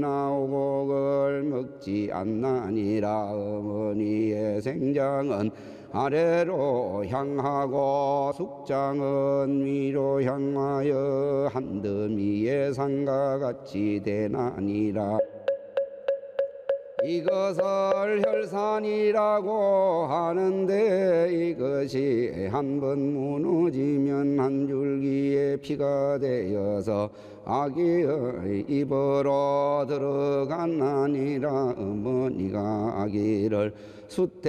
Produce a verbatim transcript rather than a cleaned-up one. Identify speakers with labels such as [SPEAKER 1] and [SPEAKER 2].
[SPEAKER 1] 나오곡을 먹지 않나니라. 어머니의 생장은 아래로 향하고 숙장은 위로 향하여 한더미의 상과 같이 되나니라. 이것을 혈산이라고 하는데 이것이 한번 무너지면 한 줄기의 피가 되어서 아기의 입으로 들어가나니라. 어머니가 아기를 수태